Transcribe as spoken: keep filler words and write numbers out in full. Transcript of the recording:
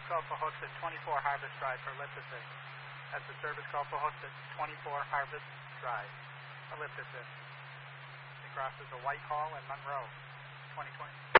call for host at twenty-four Harvest Drive for lift assist. That's a service call for host at twenty-four Harvest Drive for lift assist. It crosses a Whitehall and Monroe. twenty twenty.